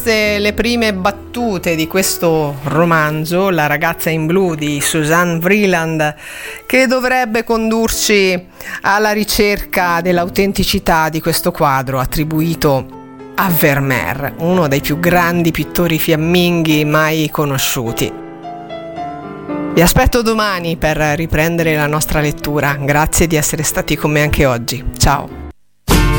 queste le prime battute di questo romanzo, La ragazza in blu di Suzanne Vreeland, che dovrebbe condurci alla ricerca dell'autenticità di questo quadro attribuito a Vermeer, uno dei più grandi pittori fiamminghi mai conosciuti. Vi aspetto domani per riprendere la nostra lettura. Grazie di essere stati con me anche oggi. Ciao!